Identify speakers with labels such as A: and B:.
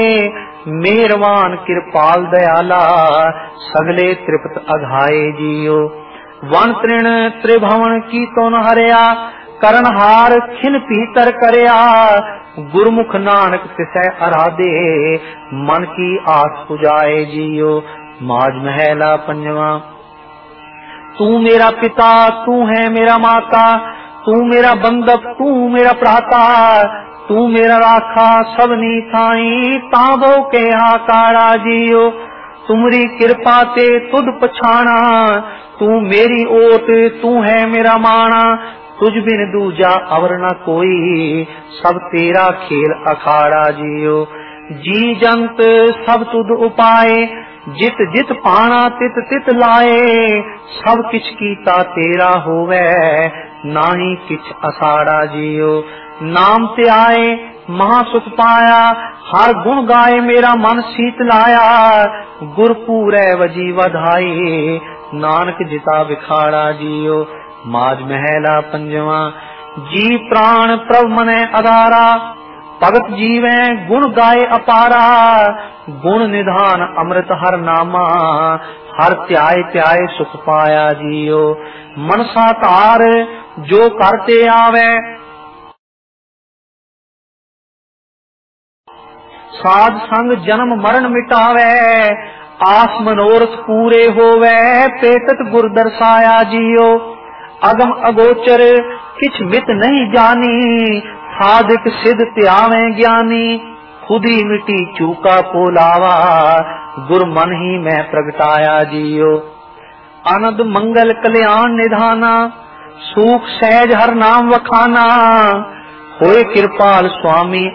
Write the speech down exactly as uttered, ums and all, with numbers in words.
A: मेहरबान कृपाल दयाला सगले तृप्त अघाए जियो। वन तृण त्रिभवन की तो न हरिया करनहार खिन पीतर करया। गुरमुख नानक तिसै आराधे मन की आस पुजाए जियो। माज महला पंजवा। तू मेरा पिता तू है मेरा माता, तू मेरा बंधप तू मेरा प्राता। तू मेरा राखा सबनी थाई ताबो के हाकारा जियो। तुमरी कृपा ते तुद पछाना, तू मेरी ओट तू है मेरा माना। तुझ बिन दूजा अवर न कोई, सब तेरा खेल अखाड़ा जियो। जी जंत सब तुद उपाए, जित जित पाना तित तित लाए। सब किछ कीता तेरा होवे, नाही किछ असाड़ा जियो। नाम ते आए महा सुख पाया, हर गुण गाए मेरा मन शीत लाया। गुरपूरै वजी वधाई, नानक जिता बिखाड़ा जियो। माज महला पंजवा। जी प्राण प्रभ मनै आधारा, भगत जीवै गुण गाए अपारा। गुण निधान अमृत हर नामा, हर त्याय त्याय सुख पाया जियो। मनसा तार जो करते आवे, साध संग जन्म मरण मिटावे। आस मनोरथ पूरे होवे, पेटत गुर दर्शाया जियो। अगम अगोचर किछ मित नहीं जानी, साधिक सिद्ध त्यावे ज्ञानी। खुद ही मिटी चूका पोलावा, गुर मन ही मैं प्रगटाया जियो। आनंद मंगल कल्याण निधाना, सुख सहज हर नाम वखाना। होए कृपाल स्वामी